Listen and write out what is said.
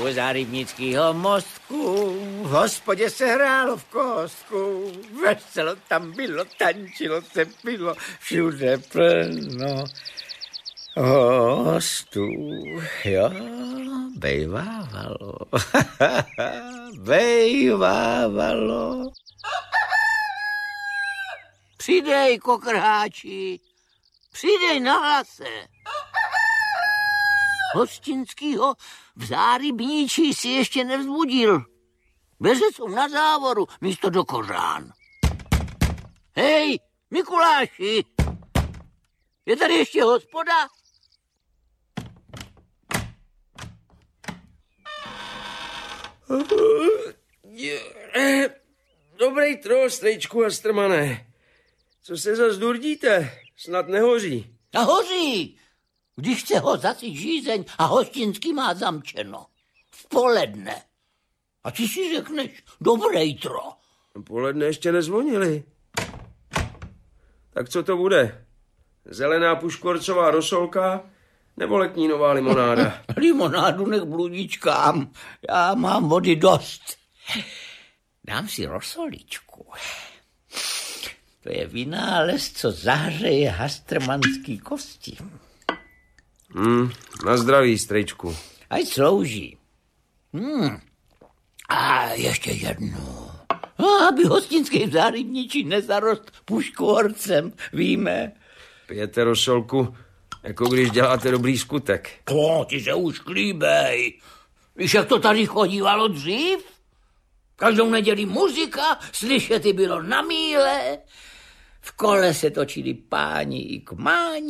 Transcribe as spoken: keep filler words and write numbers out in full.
U Zárybnického mostku v hospodě se hrálo v kostku. Veselo tam bylo, tančilo se, bylo všude plno hostů. Jo, bejvávalo. Bejvávalo. Přidej, kokrháči, přidej na hlase. Hostinskýho v Zárybničí si ještě nevzbudil. Beze jsou na závoru místo do kořán. Hej, Mikuláši, je tady ještě hospoda? Dobrý tro, strejčku a strmané. Co se zas durdíte? Snad nehoří. A hoří, když chce ho zasyt žízeň a hostinský má zamčeno. V poledne. A ty si řekneš, dobré tro. Poledne ještě nezvonili. Tak co to bude? Zelená puškorcová rosolka nebo letnínová limonáda? Limonádu nech bludičkám. Já mám vody dost. Dám si rosoličku. To je vynález, co zahřeje hastrmanský kosti. Hmm, na zdraví, strejčku. Ať slouží. Hmm. A ještě jednu. A aby hostinský v Zárybničí nezarost puškohorcem, víme. Pijete rosolku, jako když děláte dobrý skutek. To, ty se už klíbej. Víš, jak to tady chodívalo dřív? Každou neděli muzika, slyšet bylo na míle. V kole se točili páni i kmáni.